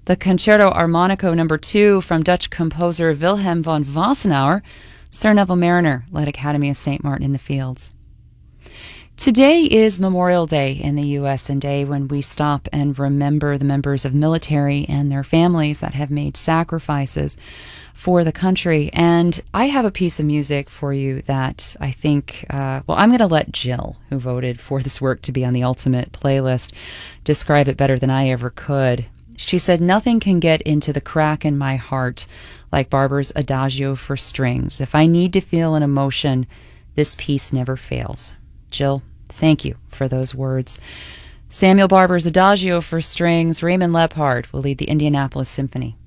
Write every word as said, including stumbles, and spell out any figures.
The Concerto Armonico number two from Dutch composer Wilhelm von Wassenaar, Sir Neville Mariner led Academy of Saint Martin in the Fields. Today is Memorial Day in the U S, and day when we stop and remember the members of military and their families that have made sacrifices for the country. And I have a piece of music for you that I think, uh, well, I'm going to let Jill, who voted for this work to be on the ultimate playlist, describe it better than I ever could. She said, "Nothing can get into the crack in my heart like Barber's Adagio for strings. If I need to feel an emotion, this piece never fails." Jill, thank you for those words. Samuel Barber's Adagio for strings. Raymond Lepard will lead the Indianapolis Symphony.